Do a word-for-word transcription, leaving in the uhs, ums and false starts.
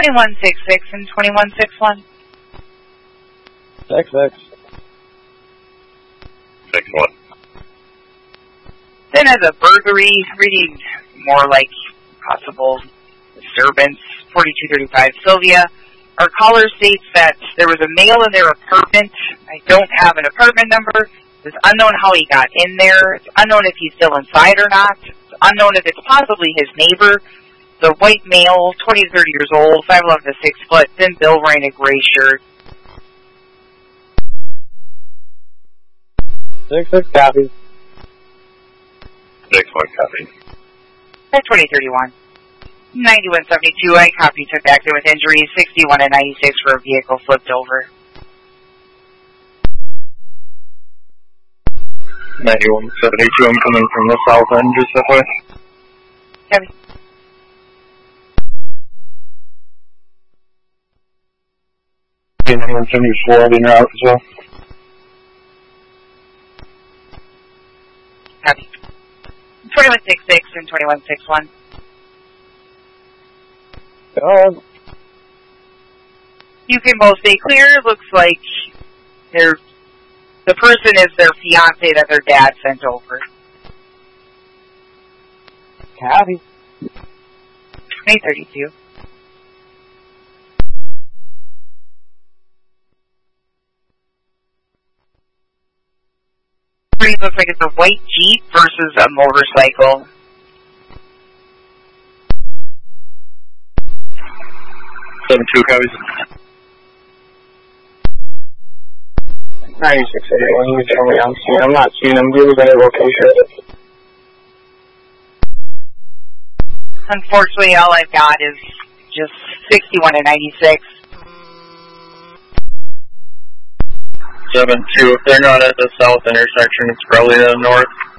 twenty-one sixty-six and twenty-one sixty-one. Six, six. Six, one. Then as a burglary, reading more like possible disturbance, forty-two thirty-five Sylvia. Our caller states that there was a male in their apartment. I don't have an apartment number. It's unknown how he got in there. It's unknown if he's still inside or not. It's unknown if it's possibly his neighbor. The white male, twenty to thirty years old, five eleven to six foot, thin bill, wearing a gray shirt. Six, six, copy. Six, one, copy. At twenty thirty-one. ninety-one seventy-two, I copy, took active with injuries, sixty-one and ninety-six for a vehicle flipped over. ninety-one seventy-two, I'm coming from the south end, just that way. Copy. ninety-one seventy-four, I'll be in route as well. Copy. twenty-one sixty-six and twenty-one sixty-one. Oh. You can both stay clear. Looks like they're, the person is their fiance that their dad sent over. Copy. twenty thirty-two. Looks like it's a white Jeep versus a motorcycle. seven two, copies. ninety-six eighty-one, you tell me I'm seeing, I'm not seeing them. Give me that location. Unfortunately, all I've got is just sixty-one and ninety-six. seven two, if they're not at the south intersection, it's probably the north.